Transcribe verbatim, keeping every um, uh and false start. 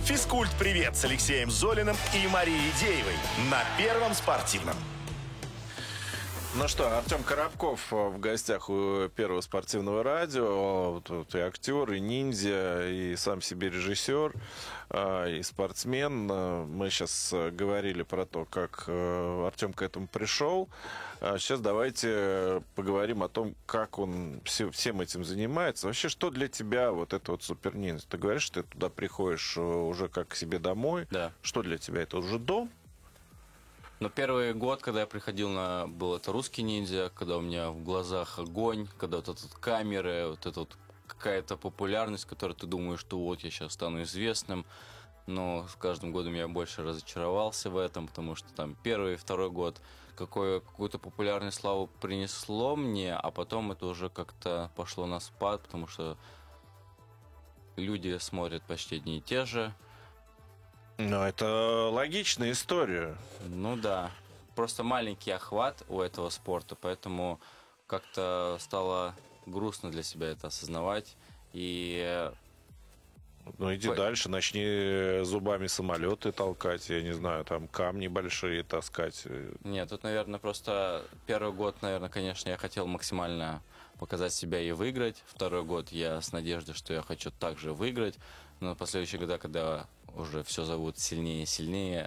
Физкульт-привет с Алексеем Золиным и Марией Деевой на Первом спортивном. Ну что, Артем Коробков в гостях у Первого спортивного радио. Тут и актер, и ниндзя, и сам себе режиссер, и спортсмен. Мы сейчас говорили про то, как Артем к этому пришел. Сейчас давайте поговорим о том, как он всем этим занимается. Вообще, что для тебя вот это вот супер ниндзя? Ты говоришь, что ты туда приходишь уже как к себе домой. Да. Что для тебя? Это уже дом? Но первый год, когда я приходил на... Был это русский ниндзя, когда у меня в глазах огонь, когда вот эта камеры, вот эта вот какая-то популярность, которой ты думаешь, что вот я сейчас стану известным. Но с каждым годом я больше разочаровался в этом, потому что там первый и второй год какую- какую-то популярную славу принесло мне, а потом это уже как-то пошло на спад, потому что люди смотрят почти одни и те же. Ну, это логичная история. Ну да, просто маленький охват у этого спорта, поэтому как-то стало грустно для себя это осознавать. И Ну, иди Ой. дальше, начни зубами самолеты толкать, я не знаю, там камни большие таскать. нет, тут, наверное, просто первый год, наверное, конечно, я хотел максимально показать себя и выиграть. Второй год я с надеждой, что я хочу также выиграть. Но последующие года, когда уже все зовут сильнее и сильнее,